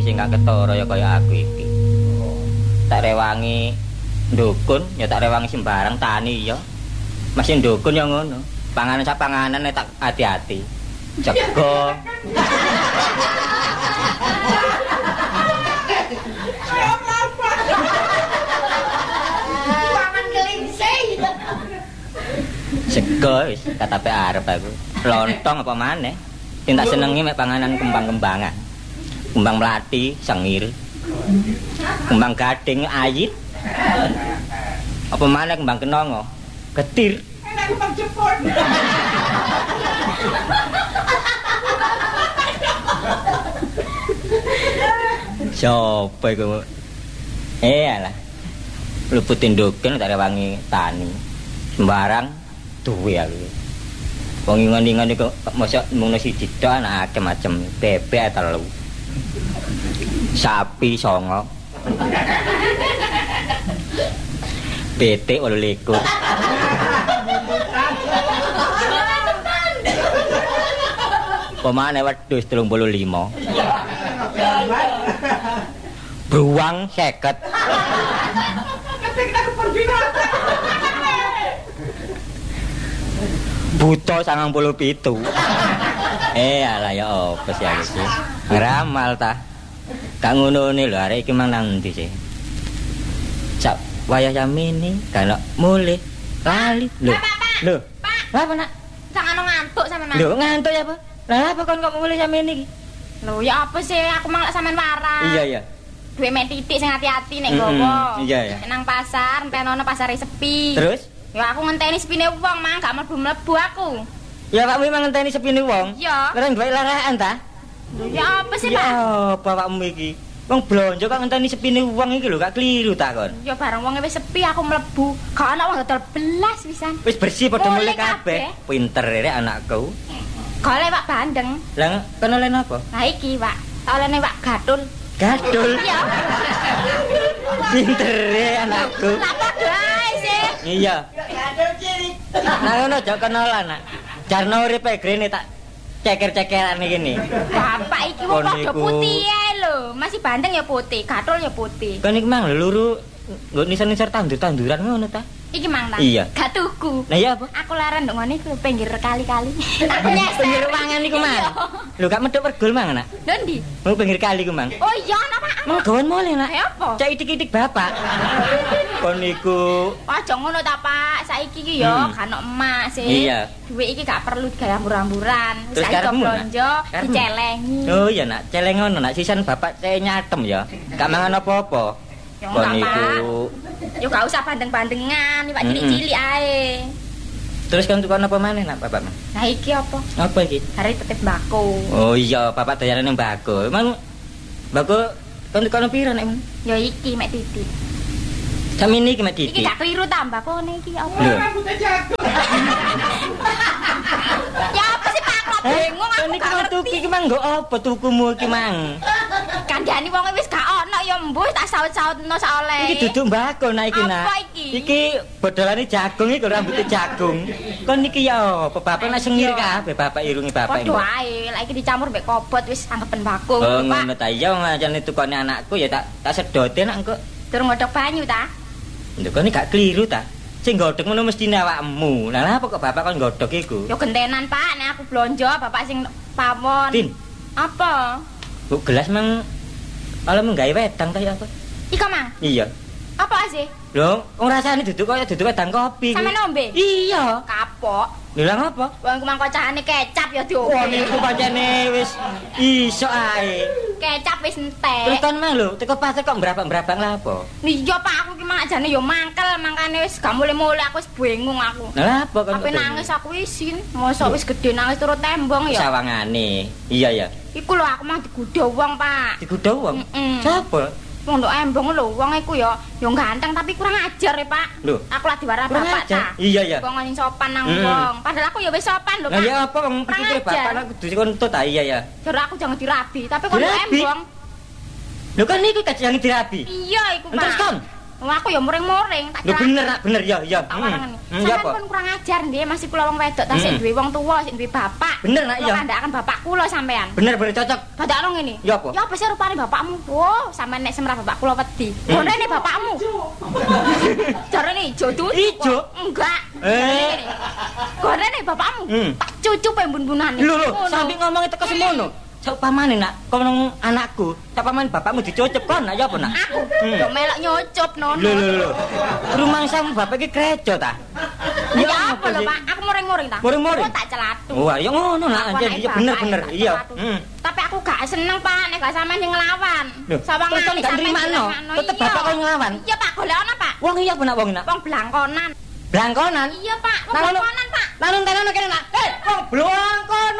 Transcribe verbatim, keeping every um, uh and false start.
sing gak ketara ya kaya aku iki. Tak rewangi ndukun, ya tak rewangi sembarang tani ya. Masih ndukun ya ngono. Panganan sak panganan tak hati-hati. Jaga. Pangan kelingsing. Sego wis katape arep aku. Lontong apa maneh. Sing tak senengi mek panganan kembang-kembangan. Kembang melati, sengir. Kembang gading ayit. Apa maneh kembang kenongo? Getir. Enak kembang jepun. Sopo iku? Eh alah. Luputin nduken tak rewangi tani. Sembarang duwe aku. Wong ingon-ingon iku mosok mung siji tok anak akeh macem bebek telu. Sapi songo. Betik wolu likur. Pemane wedhus telung puluh lima. Bruwang seket. Buta sangang puluh pitu. Eh alah ya apa sih aku sih. Ngeramal ta. Gak ngono-ne lho arek iki mang nang ndi sih. Sak wayah Yamini kan mulih lali lho. Lho. Apa nak? Jangan ngantuk sampean. Lho ngantuk ya apa? Lah apa kon kok mulih Yamini iki? Lho ya apa sih aku mang lek sampean waras. Iya iya. Duwe mek titik sing ati-ati nek Mm-mm, gowo. iya, iya. Nang pasar, entenono pasare sepi. Terus? Ya aku ngenteni sepine wong mang gak mlebu-mlebu aku. Ya Pak memang ngenteni sepine wong. Iya. Ora golek larakan ta? Ya apa sih, Pak? Ya bapakmu iki. Wong blonjo kok ngenteni sepine wong iki lho gak kliru ta kon. Ya bareng wong wis sepi aku mlebu. Gak ana wong dodol belas pisan. Wis bersih padha Mulih mulih kabeh. kabeh. Pinter rek anakku. Golek Pak Bandeng. Lah kono len apa? Nah iki, Pak. Tak olehne Pak Gatul. Gadul. Iya. Pinter rek anakku. Lah padha ae sih. Iya. Nah ngono aja kenalan nak. Jarno uripe grene tak ceker-cekeran iki ne. Bapak iki wong Kon padha niku- putih ae lho. Masih Bandeng ya putih, Gatul ya putih. Kon iki mang lho luru nggo nisar-nisar tandur-tanduran ngono ta? Iki mang ta? Iya. Gak tuku. Lah iya apa? Aku leren ndok ngene iku pinggir kali-kali. Aku nyasar. Pinggir ruangan iku mang. Lho gak medhok pergol mang nak. Lho ndi? Mau pinggir kali ku mang. Oh iya ana Pak. Mau gawan mole nak. Eh apa? Cak itik-itik bapak. Kon niku Aja ngono ta Pak. Saiki iki yo Hmm. gak ono emak sih. Iya. Duit iki gak perlu digawe ambur-amburan. Terus Saiki karepmu, Nak? blonjo Karepmu? dicelengi. Oh iya nak, celeng ngono nak sisan bapak saya nyatem ya. Gak mangan apa-apa. Ya Kon enggak, niku. Yo gak usah bandeng-bandengan, Pak Mm-mm. cilik-cilik ae. Terus kan tukang apa maneh nak bapak mah? Nah iki apa? Apa iki? Hari tetep bako. Oh iya, bapak dayaran yang bako. Emang bako kan tukang pira nek? Mang? Ya iki mek titik. Sami niki mek Iki titik. gak keliru tambah kok iki apa? Lho. Rambutnya jago. Ya apa sih Pak? Kok bingung aku Kan iki gak mau ngerti. tuku iki mang nggo apa tukumu iki mang? Kandhani wong wis gak ono ya mbuh tak saut-sautno sak oleh. Iki duduk mbako nak iki nak. Apa iki? Iki bodolane jagung iki rambutnya jagung. Kon niki ya apa bapak nak sengir kabeh bapak irungi bapak Padha ini. ae, lek iki dicampur mbek kobot wis anggepen bakung, Oh Pak. ngono ta iya ngajane tukone anakku ya tak tak sedote nak engko. Durung ngodhok banyu ta? Lho kon iki gak kliru ta. Sing godhog ngono mestine awakmu. Lah lha apa kok bapak kon godhog iku? Yo gentenan Pak, nek aku blonjo bapak sing pawon. Tin, Apa? bu gelas mang kalau menggawe wedang ta ya apa? Ika Mang. Iya. Apa sih? Lho, wong rasane duduk kaya duduk wedang kopi. Sampe nombe? Iya. Kapok. Lho lah ngapa? Wong kumang kocahane kecap ya diombe. Wah niku pancene wis iso ae. Kecap wis Terus entek. kon mang lho, teko pasar kok berabang-berabang lah apa? Iya Pak, aku ki mang ajane yo mangkel, mangkane wis gak mulih-mulih aku wis bingung aku. Lah lah apa kon? Sampai nangis aku isin, mosok wis gede nangis turut tembong ya. Sawangane. Iya ya. Iku lho aku mang digodho wong, Pak. Digudo wong. Mm-mm. Sapa? Wong ndok embong lho, wong iku ya yo ganteng tapi kurang ajar ya, Pak. Lho. Aku lah diwara Kurang bapak ajar? ta. Iya, iya. Wong sing sopan nang Mm. wong. Padahal aku ya wis sopan lho, Lah Pak. ya apa wong Kurang pikir bapak ajar. nak kudu kontut ta iya ya. Jare aku jangan dirabi, tapi kok Dirabi? embong. Lho kan niku kajang dirabi. Iya iku, Pak. Terus kon Wah, aku ya muring-muring tak Lho celak. bener nak bener ya ya. Tak warang Hmm, ini. ya Sampeyan apa? pun kurang ajar nggih, masih kula wong wedok tasik Hmm. duwe wong tuwa, sik duwe bapak. Bener nak Kula ya. kandhakan bapak kula sampean. Bener bener cocok. Dadakno ngene. Ya apa? Ya apa sih rupane bapakmu? Oh, sampean nek semrah bapak kula wedi. Hmm. Gondrene bapakmu. Jarene ijo cucu. Ijo? Enggak. Eh. Gondrene bapakmu. Hmm. Tak cucup embun-bunane. Lho lho, Ngono. sampe ngomong teko semono. Saupamane nak kono anakku, saupamane bapakmu dicucup kon nak ya apa nak? Aku Hmm. yo melok nyucup nono. Lho lho lho. Rumangsamu bapak iki krejo ta? Ya apa lho, Pak? Aku muring-muring ta. Muring-muring? Oh, tak celatu. Wah, ya ngono nak, Aku jadi anake ya bener bapak, bener. tak Iya. celatu. Hmm. Tapi aku gak seneng, Pak, nek gak sampean sing nglawan. Loh, Sawang terus kon nganti gak sampean nrimakno? dilakno. Tetep Iya. bapak kon nglawan? Iya, Pak, golekno, Pak. Wong iya apa nak wong nak? Wong blangkonan. Blangkonan. Iya, Pak, wong Nang ngono- blangkonan, Pak. Lalu tenan kene nak. Eh, wong blangkonan.